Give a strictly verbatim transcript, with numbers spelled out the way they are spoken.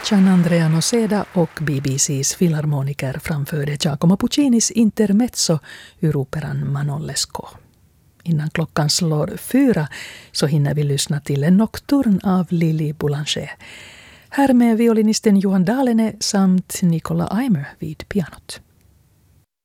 Gianandrea Noseda och B B C:s filharmoniker framförde Giacomo Puccinis intermezzo ur operan Manolesco. Innan klockan slår fyra så hinner vi lyssna till en nocturn av Lili Boulanger. Här med violinisten Johan Dahlene samt Nicola Eimer vid pianot.